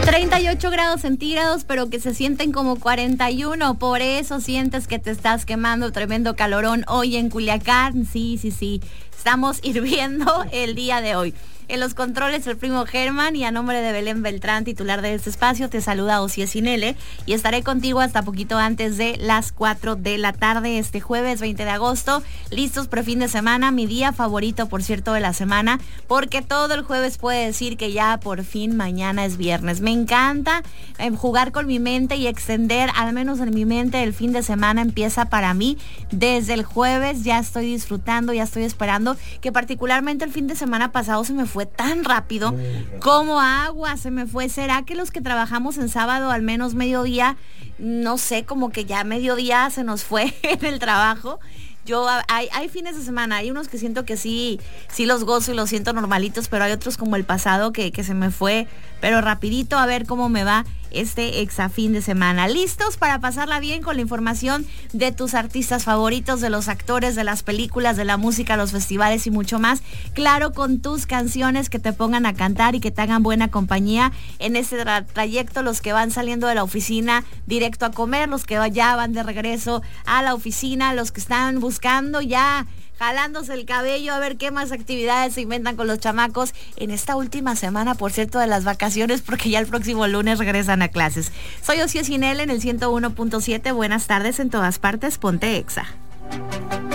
38 grados centígrados, pero que se sienten como 41, por eso sientes que te estás quemando. Tremendo calorón hoy en Culiacán. Sí, estamos hirviendo el día de hoy. En los controles el primo Germán, y a nombre de Belén Beltrán, titular de este espacio, te saluda Ossie Sinele y estaré contigo hasta poquito antes de las 4 de la tarde este jueves 20 de agosto. Listos pre fin de semana, mi día favorito, por cierto, de la semana, porque todo el jueves puede decir que ya por fin mañana es viernes. Me encanta jugar con mi mente y extender, al menos en mi mente, el fin de semana empieza para mí desde el jueves. Ya estoy disfrutando, ya estoy esperando, que particularmente el fin de semana pasado se me fue tan rápido como agua, se me fue. ¿Será que los que trabajamos en sábado al menos mediodía, no sé, como que ya mediodía se nos fue en el trabajo? Hay fines de semana, hay unos que siento que sí los gozo y los siento normalitos, pero hay otros como el pasado que se me fue, pero rapidito. A ver cómo me va este exafín de semana. ¿Listos para pasarla bien con la información de tus artistas favoritos, de los actores, de las películas, de la música, los festivales y mucho más? Claro, con tus canciones que te pongan a cantar y que te hagan buena compañía en este trayecto, los que van saliendo de la oficina directo a comer, los que ya van de regreso a la oficina, los que están buscando ya, jalándose el cabello, a ver qué más actividades se inventan con los chamacos en esta última semana, por cierto, de las vacaciones, porque ya el próximo lunes regresan a clases. Soy Ossie Sinele en el 101.7. Buenas tardes en todas partes, ponte Exa.